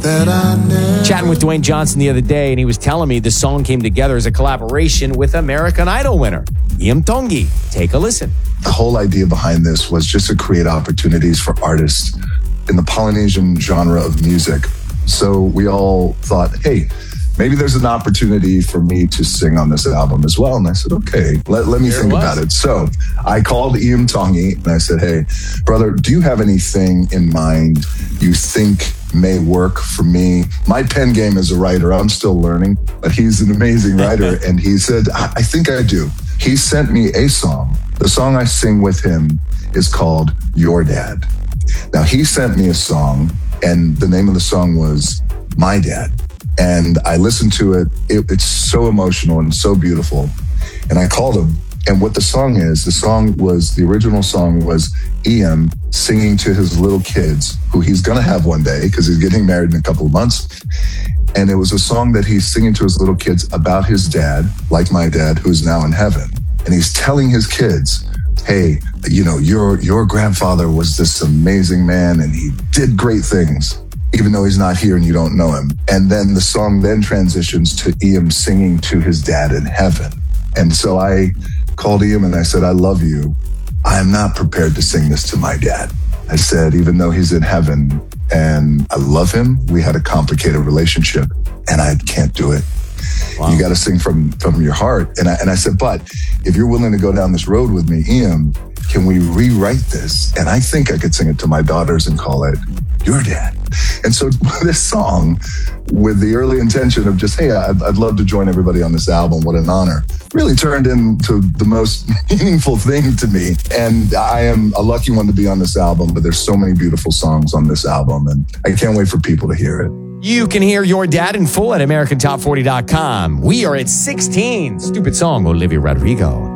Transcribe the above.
Chatting with Dwayne Johnson the other day, and he was telling me the song came together as a collaboration with American Idol winner Iam Tongi. Take a listen. The whole idea behind this was just to create opportunities for artists in the Polynesian genre of music. So we all thought, hey, maybe there's an opportunity for me to sing on this album as well. And I said, okay, let me think about it. So I called Iam Tongi and I said, hey, brother, do you have anything in mind you think may work for me? My pen game as a writer, I'm still learning, but he's an amazing writer. And he said, I think I do. He sent me a song. The song I sing with him is called Your Dad. Now, he sent me a song, and the name of the song was My Dad. And I listened to it. It's so emotional and so beautiful. And I called him. And what the song is, the original song was Iam singing to his little kids, who he's going to have one day because he's getting married in a couple of months. And it was a song that he's singing to his little kids about his dad, like my dad, who's now in heaven. And he's telling his kids, hey, you know, your grandfather was this amazing man and he did great things, even though he's not here and you don't know him. And then the song then transitions to Iam singing to his dad in heaven. And so I called Iam and I said, I love you. I am not prepared to sing this to my dad. I said, even though he's in heaven and I love him, we had a complicated relationship and I can't do it. Wow. You got to sing from your heart. And I said, but if you're willing to go down this road with me, Iam, can we rewrite this? And I think I could sing it to my daughters and call it Your Dad. And so this song, with the early intention of just, hey, I'd love to join everybody on this album, what an honor, really turned into the most meaningful thing to me. And I am a lucky one to be on this album, but there's so many beautiful songs on this album, and I can't wait for people to hear it. You can hear Your Dad in full at AmericanTop40.com. We are at 16. Stupid song, Olivia Rodrigo.